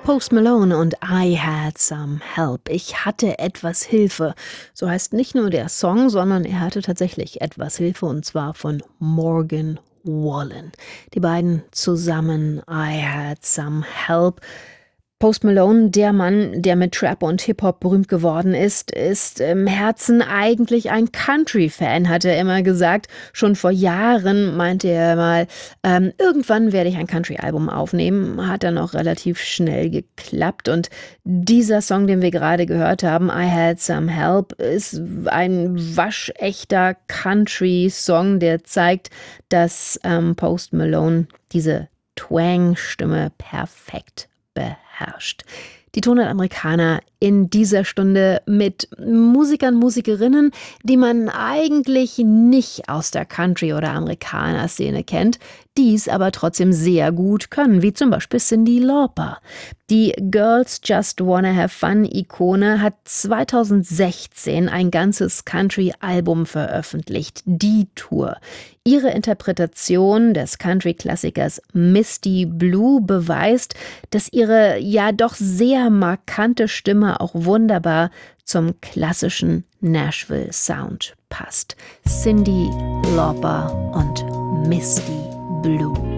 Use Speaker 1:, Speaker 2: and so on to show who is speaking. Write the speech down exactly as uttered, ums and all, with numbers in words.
Speaker 1: Post Malone und I Had Some Help. Ich hatte etwas Hilfe. So heißt nicht nur der Song, sondern er hatte tatsächlich etwas Hilfe, und zwar von Morgan Wallen. Die beiden zusammen, I Had Some Help. Post Malone, der Mann, der mit Trap und Hip-Hop berühmt geworden ist, ist im Herzen eigentlich ein Country-Fan, hat er immer gesagt. Schon vor Jahren meinte er mal, ähm, irgendwann werde ich ein Country-Album aufnehmen. Hat dann auch relativ schnell geklappt. Und dieser Song, den wir gerade gehört haben, I Had Some Help, ist ein waschechter Country-Song, der zeigt, dass ähm, Post Malone diese Twang-Stimme perfekt beherrscht. Die Tonleitamerikaner in dieser Stunde mit Musikern, Musikerinnen, die man eigentlich nicht aus der Country- oder Amerikaner-Szene kennt, dies aber trotzdem sehr gut können, wie zum Beispiel Cyndi Lauper. Die Girls Just Wanna Have Fun-Ikone hat zweitausendsechzehn ein ganzes Country-Album veröffentlicht, Die Tour. Ihre Interpretation des Country-Klassikers Misty Blue beweist, dass ihre ja doch sehr markante Stimme auch wunderbar zum klassischen Nashville-Sound passt. Cyndi Lauper und Misty Blue.